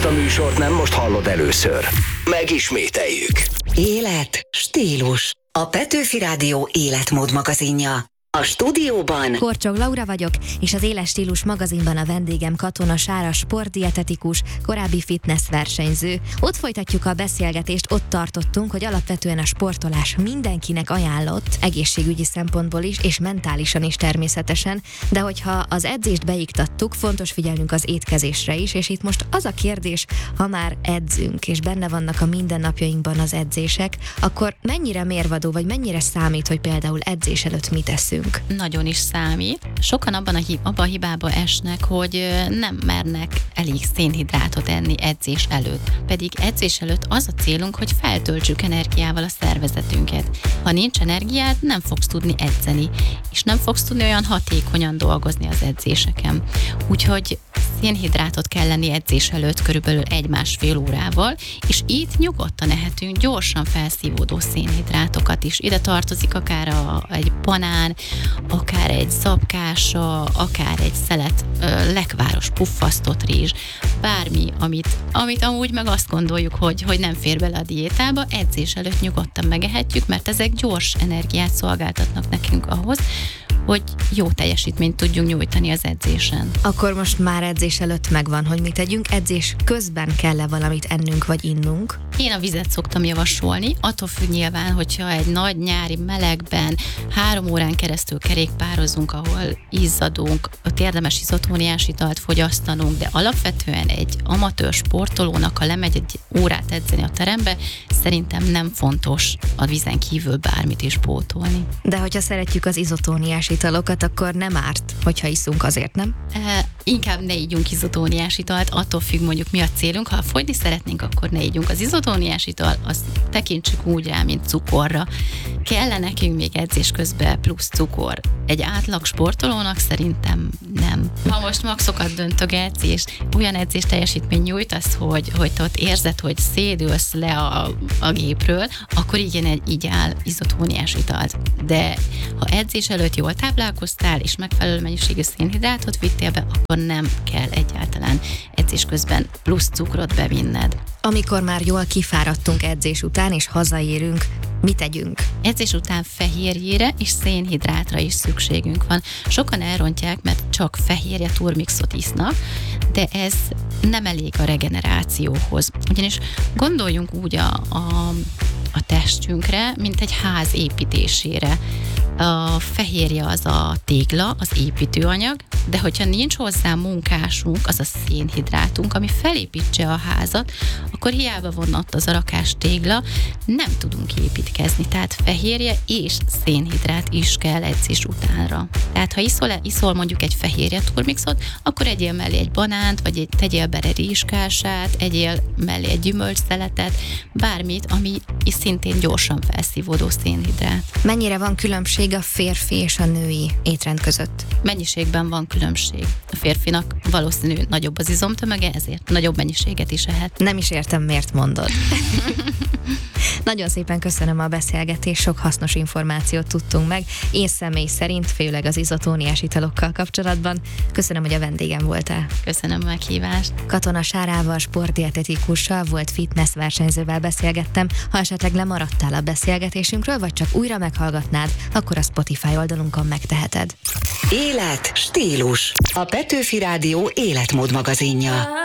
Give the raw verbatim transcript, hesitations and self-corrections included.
Ezt a műsort nem most hallod először. Megismételjük. Élet, stílus. A Petőfi Rádió életmód magazinja. A stúdióban Korcsog Laura vagyok, és az Éles Stílus magazinban a vendégem Katona Sára, sportdietetikus, korábbi fitness versenyző. Ott folytatjuk a beszélgetést, ott tartottunk, hogy alapvetően a sportolás mindenkinek ajánlott, egészségügyi szempontból is, és mentálisan is természetesen, de hogyha az edzést beiktattuk, fontos figyelnünk az étkezésre is, és itt most az a kérdés, ha már edzünk, és benne vannak a mindennapjainkban az edzések, akkor mennyire mérvadó, vagy mennyire számít, hogy például edzés előtt mit eszünk? Nagyon is számít. Sokan abban a, hib- abban a hibába esnek, hogy nem mernek elég szénhidrátot enni edzés előtt. Pedig edzés előtt az a célunk, hogy feltöltsük energiával a szervezetünket. Ha nincs energiád, nem fogsz tudni edzeni, és nem fogsz tudni olyan hatékonyan dolgozni az edzéseken. Úgyhogy szénhidrátot kell lenni edzés előtt körülbelül egy-másfél órával, és itt nyugodtan ehetünk gyorsan felszívódó szénhidrátokat is. Ide tartozik akár a, egy banán, akár egy zabkása, akár egy szelet ö, lekváros puffasztott rizs, bármi, amit, amit amúgy meg azt gondoljuk, hogy, hogy nem fér bele a diétába, edzés előtt nyugodtan megehetjük, mert ezek gyors energiát szolgáltatnak nekünk ahhoz, hogy jó teljesítményt tudjunk nyújtani az edzésen. Akkor most már edzés előtt megvan, hogy mit tegyünk, edzés közben kell-e valamit ennünk vagy innunk? Én a vizet szoktam javasolni, attól függ nyilván, hogyha egy nagy nyári melegben három órán keresztül kerékpározunk, ahol izzadunk, ott érdemes izotóniás italt fogyasztanunk, de alapvetően egy amatőr sportolónak, ha lemegy egy órát edzeni a terembe, szerintem nem fontos a vízen kívül bármit is pótolni. De hogyha szeretjük az izotóniás italokat, akkor nem árt, hogyha iszunk, azért nem? E, inkább ne ígyunk izotóniás italt, attól függ mondjuk mi a célunk, ha fogyni szeretnénk, akkor ne ígyunk. Az izotóniás ital, azt tekintsük úgy rá, mint cukorra. Kell nekünk még edzés közben plusz cukor? Egy átlag sportolónak szerintem nem. Ha most maxokat döntögetsz, és olyan edzés teljesítmény nyújtasz, hogy, hogy te ott érzed, hogy szédülsz le a, a gépről, akkor igen, egy így áll izotóniás italt. De ha edzés előtt jól táplálkoztál, és megfelelő mennyiségű szénhidrátot vittél be, akkor nem kell egyáltalán edzés közben plusz cukrot bevinned. Amikor már jól kifáradtunk edzés után, és hazaérünk, mit tegyünk? Edzés után fehérjére és szénhidrátra is szükségünk van. Sokan elrontják, mert csak fehérje turmixot isznak, de ez nem elég a regenerációhoz. Ugyanis gondoljunk úgy a, a, a testünkre, mint egy ház építésére. A fehérje az a tégla, az építőanyag, de hogyha nincs hozzá munkásunk, az a szénhidrátunk, ami felépítse a házat, akkor hiába van ott az a rakás tégla, nem tudunk építkezni. Tehát fehérje és szénhidrát is kell edzés utánra. Tehát ha iszol, iszol mondjuk egy fehérje turmixot, akkor egyél mellé egy banánt, vagy egy, tegyél bele rizskását, egyél mellé egy gyümölcsszeletet, bármit, ami is szintén gyorsan felszívódó szénhidrát. Mennyire van különbség a férfi és a női étrend között? Mennyiségben van különbség. A férfinak valószínű nagyobb az izomtömege, ezért nagyobb mennyiséget is ehet. Nem is értem, miért mondod. Nagyon szépen köszönöm a beszélgetést, sok hasznos információt tudtunk meg. Én személy szerint, főleg az izotóniás italokkal kapcsolatban. Köszönöm, hogy a vendégem voltál. Köszönöm a meghívást. Katona Sárával, sportdietetikussal, volt fitness versenyzővel beszélgettem. Ha esetleg lemaradtál a beszélgetésünkről, vagy csak újra meghallgatnád, akkor a Spotify oldalunkon megteheted. élet, stílus. A Petőfi Rádió életmód magazinja.